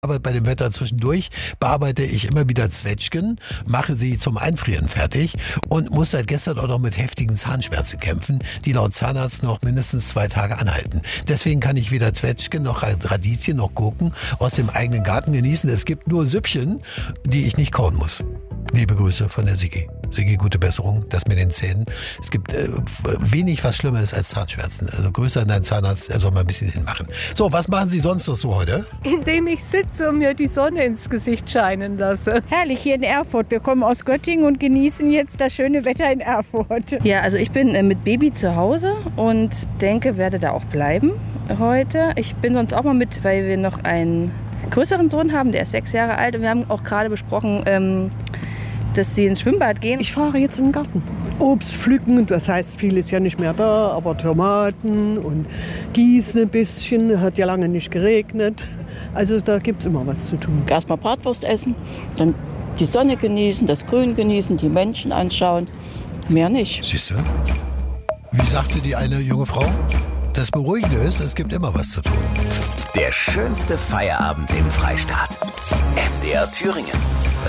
Aber bei dem Wetter zwischendurch bearbeite ich immer wieder Zwetschgen, mache sie zum Einfrieren fertig und muss seit gestern auch noch mit heftigen Zahnschmerzen kämpfen, die laut Zahnarzt noch mindestens 2 Tage anhalten. Deswegen kann ich weder Zwetschgen noch Radieschen noch Gurken aus dem eigenen Garten genießen. Es gibt nur Süppchen, die ich nicht kauen muss. Liebe Grüße von der Sigi. Sigi, gute Besserung, das mit den Zähnen. Es gibt wenig, was schlimmer ist als Zahnschmerzen. Also Grüße an deinen Zahnarzt, er soll mal ein bisschen hinmachen. So, was machen Sie sonst noch so heute? Indem ich sitze und mir die Sonne ins Gesicht scheinen lasse. Herrlich hier in Erfurt. Wir kommen aus Göttingen und genießen jetzt das schöne Wetter in Erfurt. Ja, also ich bin mit Baby zu Hause und denke, werde da auch bleiben heute. Ich bin sonst auch mal mit, weil wir noch einen größeren Sohn haben, der ist 6 Jahre alt. Und wir haben auch gerade besprochen, dass sie ins Schwimmbad gehen. Ich fahre jetzt in den Garten. Obst pflücken, das heißt, viel ist ja nicht mehr da, aber Tomaten und gießen ein bisschen, hat ja lange nicht geregnet. Also da gibt es immer was zu tun. Erstmal Bratwurst essen, dann die Sonne genießen, das Grün genießen, die Menschen anschauen, mehr nicht. Siehst du? Wie sagte die eine junge Frau? Das Beruhigende ist, es gibt immer was zu tun. Der schönste Feierabend im Freistaat. MDR Thüringen.